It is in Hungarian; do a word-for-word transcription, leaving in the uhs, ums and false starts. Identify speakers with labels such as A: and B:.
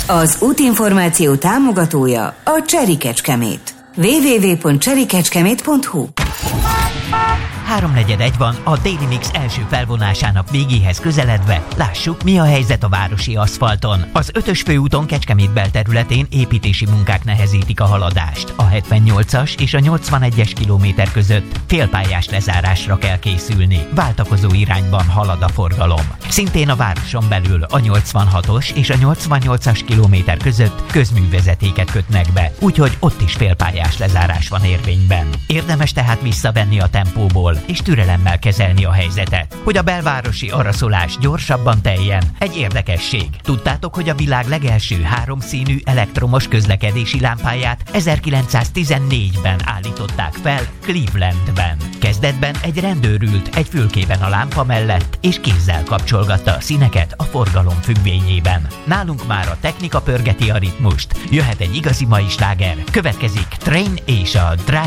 A: Az útinformáció támogatója a Cseri Kecskemét. double-u double-u double-u pont cseri kecskemét pont hu
B: háromnegyed egy van, a Daily Mix első felvonásának végéhez közeledve. Lássuk, mi a helyzet a városi aszfalton. Az ötös főúton Kecskemét belterületén építési munkák nehezítik a haladást. A hetvennyolcas és a nyolcvanegyes kilométer között félpályás lezárásra kell készülni. Váltakozó irányban halad a forgalom. Szintén a városon belül a nyolcvanhatos és a nyolcvannyolcas kilométer között közművezetéket kötnek be, úgyhogy ott is félpályás lezárás van érvényben. Érdemes tehát visszavenni a tempóból és türelemmel kezelni a helyzetet, hogy a belvárosi araszolás gyorsabban teljen. Egy érdekesség. Tudtátok, hogy a világ legelső háromszínű elektromos közlekedési lámpáját ezerkilencszáztizennégyben állították fel Clevelandben. Kezdetben egy rendőr ült egy fülkében a lámpa mellett, és kézzel kapcsolgatta a színeket a forgalom függvényében. Nálunk már a technika pörgeti a ritmust. Jöhet egy igazi mai sláger. Következik Train és a Drive